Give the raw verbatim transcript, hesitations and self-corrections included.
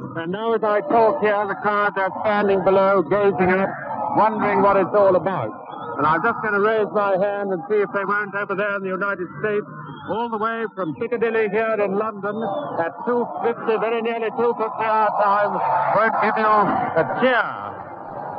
And now as I talk here, the crowd are standing below, gazing up, wondering what it's all about. And I'm just going to raise my hand and see if they won't over there in the United States, all the way from Piccadilly here in London at two fifty, very nearly two fifty our time, won't give you a cheer.